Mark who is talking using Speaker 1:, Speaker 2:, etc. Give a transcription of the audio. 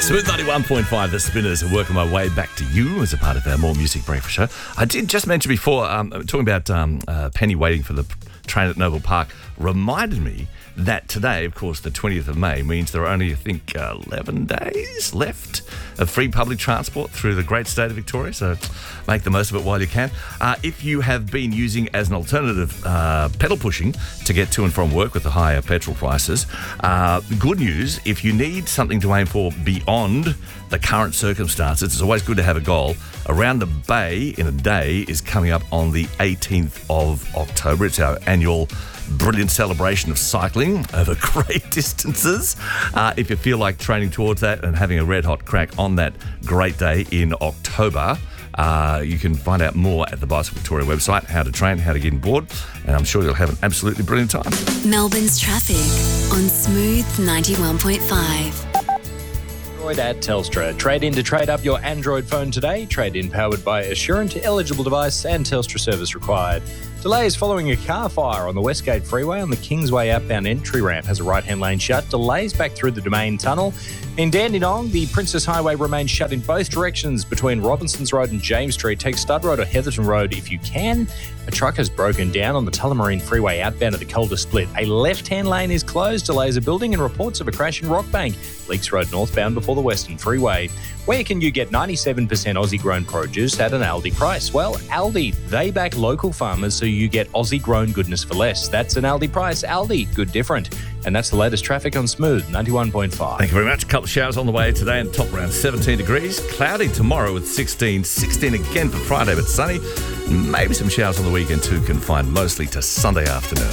Speaker 1: Smooth 91.5, The Spinners, are working my way back to you as a part of our More Music Breakfast show. I did just mention before, talking about Penny waiting for the train at Noble Park, reminded me that today, of course, the 20th of May, means there are only, I think, 11 days left of free public transport through the great state of Victoria, so make the most of it while you can. If you have been using as an alternative pedal pushing to get to and from work with the higher petrol prices, good news, if you need something to aim for beyond the current circumstances, it's always good to have a goal. Around the Bay in a Day is coming up on the 18th of October. It's our annual brilliant celebration of cycling over great distances. If you feel like training towards that and having a red hot crack on that great day in October, you can find out more at the Bicycle Victoria website, how to train, how to get on board, and I'm sure you'll have an absolutely brilliant time.
Speaker 2: Melbourne's traffic on Smooth 91.5.
Speaker 3: Android at Telstra. Trade in to trade up your Android phone today. Trade in powered by Assurant, eligible device and Telstra service required. Delays following a car fire on the Westgate Freeway on the Kingsway outbound entry ramp has a right-hand lane shut. Delays back through the Domain Tunnel. In Dandenong, the Princess Highway remains shut in both directions between Robinsons Road and James Street. Take Stud Road or Heatherton Road if you can. A truck has broken down on the Tullamarine Freeway outbound at the Calder Split. A left-hand lane is closed. Delays are building and reports of a crash in Rockbank. Leaks Road northbound before the Western Freeway. Where can you get 97% Aussie-grown produce at an Aldi price? Well, Aldi, they back local farmers so you get Aussie-grown goodness for less. That's an Aldi price. Aldi, good different. And that's the latest traffic on Smooth 91.5.
Speaker 1: Thank you very much. A couple of showers on the way today and top around 17 degrees. Cloudy tomorrow with 16 again for Friday, but sunny. Maybe some showers on the weekend too, confined mostly to Sunday afternoon.